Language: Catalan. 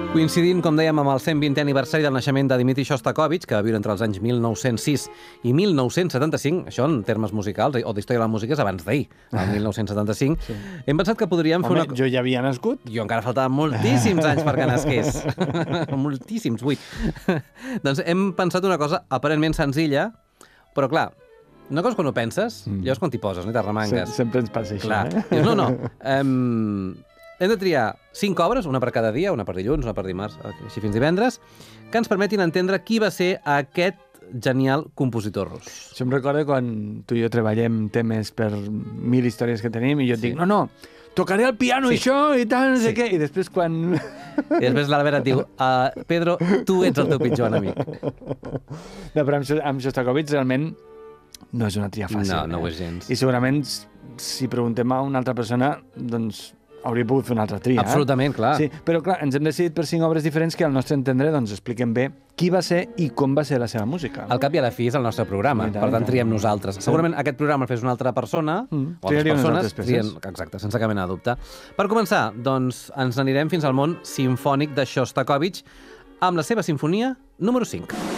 Coincidint, com dèiem, amb el 120è aniversari del naixement de Dmitri Shostakovich, que va viure entre els anys 1906 i 1975, això en termes musicals, o d'història de la música és abans d'ahir, el 1975, sí. Hem pensat que podríem fer una... Jo ja havia nascut. Jo encara faltaven moltíssims anys perquè nasqués. Moltíssims, 8. Doncs hem pensat una cosa aparentment senzilla, però clar, una cosa quan ho penses, llavors quan t'hi poses, no? I t'arremangues. Sempre ens passa això, clar. Dius, no. Hem de triar 5 obres, una per cada dia, una per dilluns, una per dimarts, així fins divendres, que ens permetin entendre qui va ser aquest genial compositor rus. Això em recorda quan tu i jo treballem temes per 1000 històries que tenim i jo et dic, no, tocaré el piano i això i tal, no sé què, i després quan... I després l'Albert et diu, Pedro, tu ets el teu pitjor enemic. No, però amb Shostakovich realment no és una tria fàcil. No ho és gens. I segurament, si preguntem a una altra persona, doncs hauria pogut fer una altra tria. Absolutament, clar. Sí, però clar, ens hem decidit per 5 obres diferents que al nostre entendre doncs, expliquen bé qui va ser i com va ser la seva música. Al cap i a la fi és el nostre programa, per tant triem nosaltres. Segurament aquest programa el fes una altra persona, o altres persones, trien, exacte, sense cap mena de dubte. Per començar, doncs, ens n'anirem fins al món simfònic de Shostakovich amb la seva sinfonia número 5.